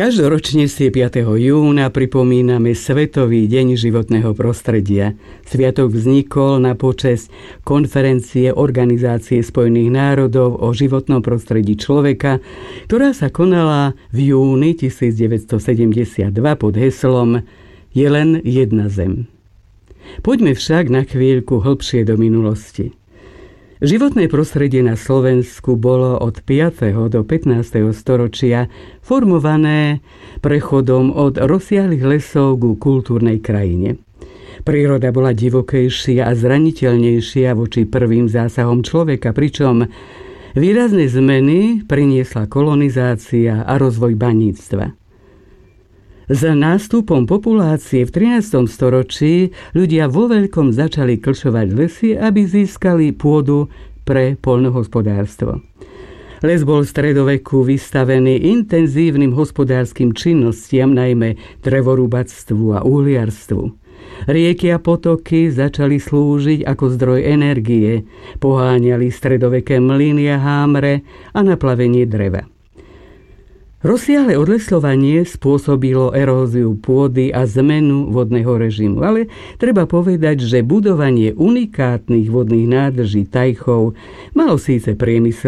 Každoročne si 5. júna pripomíname Svetový deň životného prostredia. Sviatok vznikol na počesť konferencie Organizácie spojených národov o životnom prostredí človeka, ktorá sa konala v júni 1972 pod heslom Je len jedna zem. Poďme však na chvíľku hlbšie do minulosti. Životné prostredie na Slovensku bolo od 5. do 15. storočia formované prechodom od rozsiahlych lesov ku kultúrnej krajine. Príroda bola divokejšia a zraniteľnejšia voči prvým zásahom človeka, pričom výrazné zmeny priniesla kolonizácia a rozvoj baníctva. Za nástupom populácie v 13. storočí ľudia vo veľkom začali klčovať lesy, aby získali pôdu pre poľnohospodárstvo. Les bol v stredoveku vystavený intenzívnym hospodárskym činnostiam, najmä drevorúbactvu a uhliarstvu. Rieky a potoky začali slúžiť ako zdroj energie, poháňali stredoveké mlyny a hámre a na plavenie dreva. Rozsiahle odlesľovanie spôsobilo eróziu pôdy a zmenu vodného režimu, ale treba povedať, že budovanie unikátnych vodných nádrží tajchov malo síce priemysel